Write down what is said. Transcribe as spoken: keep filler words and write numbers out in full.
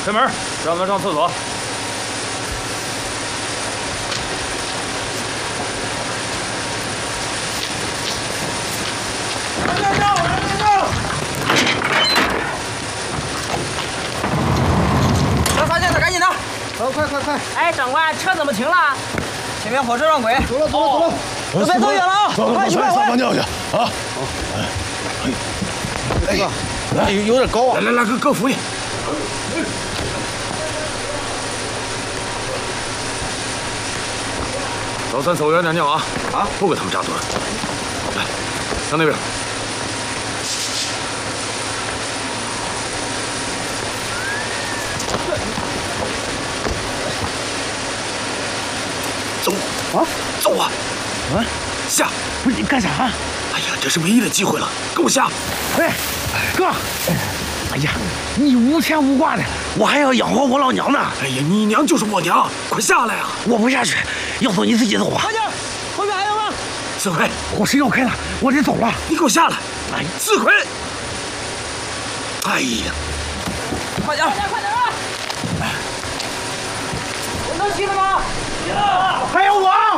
开门，让他上厕所。 让让让！让让让！ 来，发现他，赶紧的！ 好，快快快！ 哎，长官，车怎么停了？ 前面火车撞轨。 走了走了走了！ 都别走远了啊！ 快去快上房尿去啊！ 哎，来有有点高啊！ 来来来，哥哥扶你。 老三走远点尿啊！ 啊， 不给他们扎堆。来，向那边。 走啊，走啊！ 啊， 下！ 不是你干啥？ 哎呀，这是唯一的机会了，跟我下！ 哎，哥！哎呀，你无牵无挂的，我还要养活我老娘呢。 哎呀，你娘就是我娘，快下来啊！ 我不下去，要走你自己走吧。 快点，后面还有吗？ 四魁， 火车要开了，我得走了。 你给我下来！ 哎， 四魁！哎呀， 快点，快点，快点啊！能骑了吗？ 还有我。